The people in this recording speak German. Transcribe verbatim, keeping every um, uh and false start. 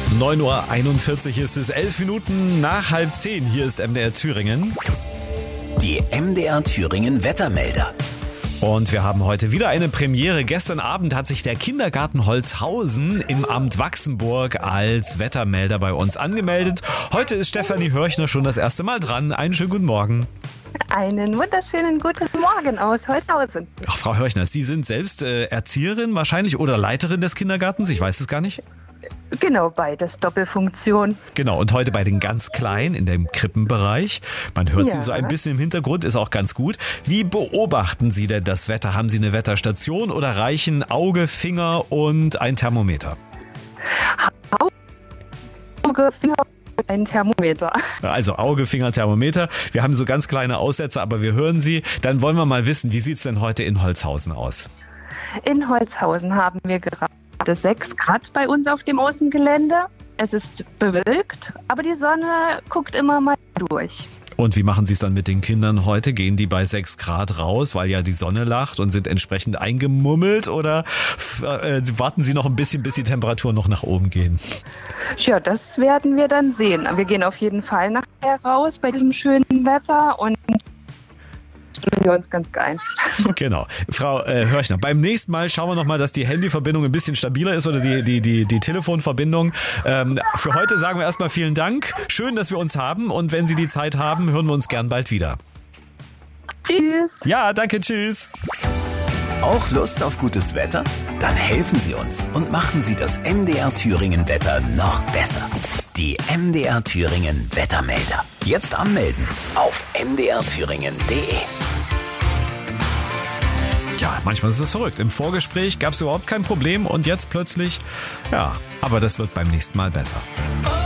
neun Uhr einundvierzig ist es, elf Minuten nach halb zehn. Hier ist M D R Thüringen. Die M D R Thüringen Wettermelder. Und wir haben heute wieder eine Premiere. Gestern Abend hat sich der Kindergarten Holzhausen im Amt Wachsenburg als Wettermelder bei uns angemeldet. Heute ist Stefanie Hörchner schon das erste Mal dran. Einen schönen guten Morgen. Einen wunderschönen guten Morgen aus Holzhausen. Ach, Frau Hörchner, Sie sind selbst äh, Erzieherin wahrscheinlich oder Leiterin des Kindergartens? Ich weiß es gar nicht. Genau, beides Doppelfunktion. Genau, und heute bei den ganz Kleinen in dem Krippenbereich. Man hört Ja. sie so ein bisschen im Hintergrund, ist auch ganz gut. Wie beobachten Sie denn das Wetter? Haben Sie eine Wetterstation oder reichen Auge, Finger und ein Thermometer? Auge, Finger, ein Thermometer. Also Auge, Finger, Thermometer. Wir haben so ganz kleine Aussätze, aber wir hören Sie. Dann wollen wir mal wissen, wie sieht es denn heute in Holzhausen aus? In Holzhausen haben wir gerade sechs Grad bei uns auf dem Außengelände. Es ist bewölkt, aber die Sonne guckt immer mal durch. Und wie machen Sie es dann mit den Kindern heute? Gehen die bei sechs Grad raus, weil ja die Sonne lacht und sind entsprechend eingemummelt? Oder äh, warten Sie noch ein bisschen, bis die Temperaturen noch nach oben gehen? Ja, das werden wir dann sehen. Wir gehen auf jeden Fall nachher raus bei diesem schönen Wetter und stimmen wir uns ganz geil. Genau. Frau äh, Hörchner, beim nächsten Mal schauen wir nochmal, dass die Handyverbindung ein bisschen stabiler ist oder die, die, die, die Telefonverbindung. Ähm, für heute sagen wir erstmal vielen Dank. Schön, dass wir uns haben und wenn Sie die Zeit haben, hören wir uns gern bald wieder. Tschüss. Ja, danke, tschüss. Auch Lust auf gutes Wetter? Dann helfen Sie uns und machen Sie das M D R Thüringen Wetter noch besser. Die M D R Thüringen Wettermelder. Jetzt anmelden auf m d r thüringen punkt d e. Ja, manchmal ist es verrückt. Im Vorgespräch gab es überhaupt kein Problem und jetzt plötzlich, ja, aber das wird beim nächsten Mal besser.